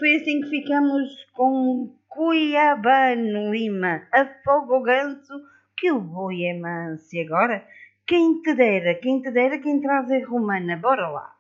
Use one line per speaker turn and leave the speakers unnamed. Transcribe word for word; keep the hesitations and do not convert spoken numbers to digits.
foi assim que ficamos com Cuiabano Lima, afoga o ganso, que o boi é manso. E agora, quem te dera, quem te dera, quem traz a romana, bora lá.